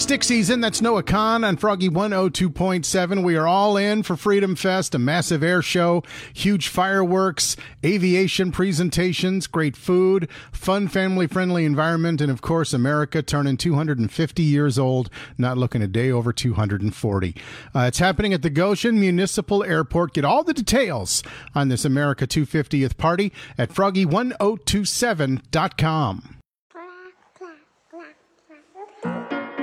Stick season, that's Noah Khan on Froggy 102.7. We are all in for Freedom Fest, a massive air show, huge fireworks, aviation presentations, great food, fun family-friendly environment, and of course, America turning 250 years old, not looking a day over 240. It's happening at the Goshen Municipal Airport. Get all the details on this America 250th party at froggy1027.com.